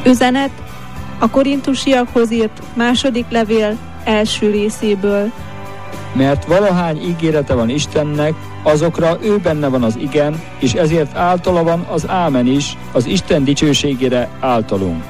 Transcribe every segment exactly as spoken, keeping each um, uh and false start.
Üzenet a korintusiakhoz írt második levél első részéből. Mert valahány ígérete van Istennek, azokra ő benne van az igen, és ezért általa van az ámen is, az Isten dicsőségére általunk.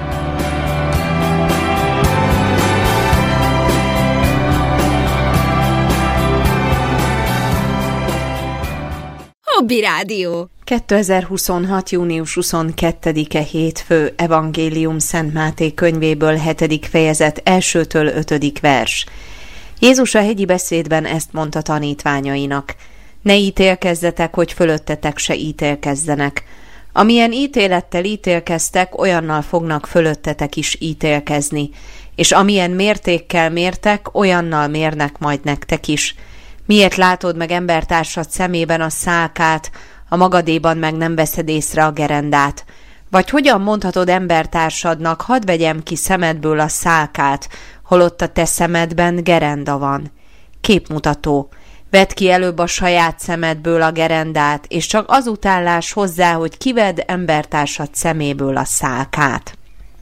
Hobby Rádió. kétezer-huszonhat. június huszonkettedike hétfő, Evangélium Szent Máté könyvéből hetedik fejezet elsőtől ötödik vers. Jézus a hegyi beszédben ezt mondta tanítványainak: ne ítélkezzetek, hogy fölöttetek se ítélkezzenek. Amilyen ítélettel ítélkeztek, olyannal fognak fölöttetek is ítélkezni, és amilyen mértékkel mértek, olyannal mérnek majd nektek is. Miért látod meg embertársad szemében a szálkát, a magadéban meg nem veszed észre a gerendát? Vagy hogyan mondhatod embertársadnak, hadd vegyem ki szemedből a szálkát, holott a te szemedben gerenda van? Képmutató. Vedd ki előbb a saját szemedből a gerendát, és csak azután láss hozzá, hogy kivedd embertársad szeméből a szálkát.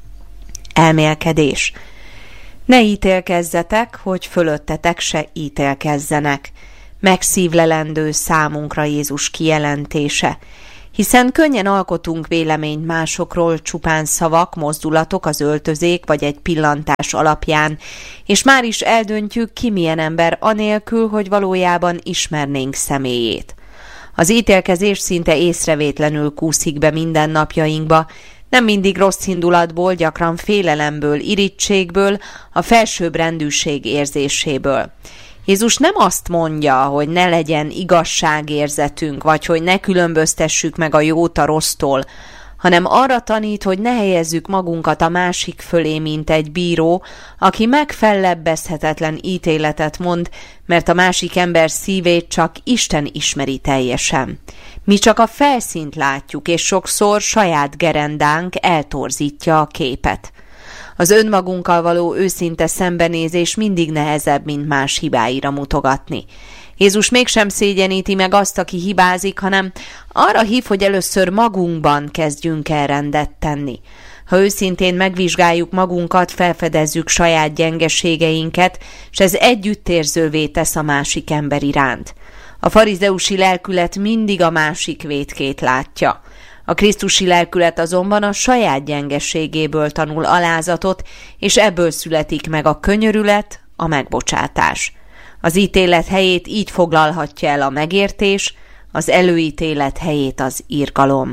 Elmélkedés. Ne ítélkezzetek, hogy fölöttetek se ítélkezzenek. Megszívlelendő számunkra Jézus kijelentése, hiszen könnyen alkotunk véleményt másokról csupán szavak, mozdulatok, az öltözék vagy egy pillantás alapján, és már is eldöntjük, ki milyen ember anélkül, hogy valójában ismernénk személyét. Az ítélkezés szinte észrevétlenül kúszik be mindennapjainkba, nem mindig rossz indulatból, gyakran félelemből, irítségből, a felsőbbrendűség érzéséből. Jézus nem azt mondja, hogy ne legyen igazságérzetünk, vagy hogy ne különböztessük meg a jót a rossztól, hanem arra tanít, hogy ne helyezzük magunkat a másik fölé, mint egy bíró, aki megfellebbezhetetlen ítéletet mond, mert a másik ember szívét csak Isten ismeri teljesen. Mi csak a felszínt látjuk, és sokszor saját gerendánk eltorzítja a képet. Az önmagunkkal való őszinte szembenézés mindig nehezebb, mint más hibáira mutogatni. Jézus mégsem szégyeníti meg azt, aki hibázik, hanem arra hív, hogy először magunkban kezdjünk el rendet tenni. Ha őszintén megvizsgáljuk magunkat, felfedezzük saját gyengeségeinket, és ez együttérzővé tesz a másik ember iránt. A farizeusi lelkület mindig a másik vétkét látja. A krisztusi lelkület azonban a saját gyengeségéből tanul alázatot, és ebből születik meg a könyörület, a megbocsátás. Az ítélet helyét így foglalhatja el a megértés, az előítélet helyét az irgalom.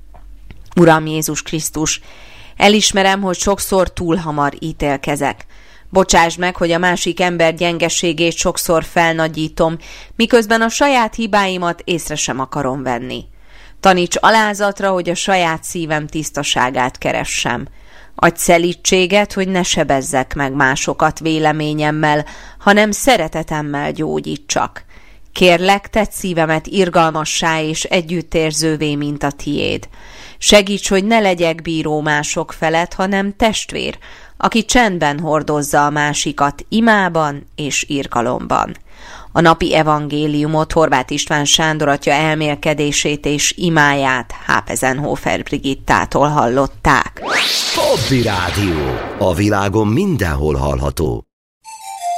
Uram Jézus Krisztus, elismerem, hogy sokszor túl hamar ítélkezek. Bocsásd meg, hogy a másik ember gyengeségét sokszor felnagyítom, miközben a saját hibáimat észre sem akarom venni. Taníts alázatra, hogy a saját szívem tisztaságát keressem. Adj szelídséget, hogy ne sebezzek meg másokat véleményemmel, hanem szeretetemmel gyógyítsak. Kérlek, tedd szívemet irgalmassá és együttérzővé, mint a tiéd. Segíts, hogy ne legyek bíró mások felett, hanem testvér, aki csendben hordozza a másikat imában és irgalomban. A napi evangéliumot Horváth István Sándor atya elmélkedését és imáját Hápezenhofer Brigittától hallották. Hobby Rádió. A világon mindenhol hallható.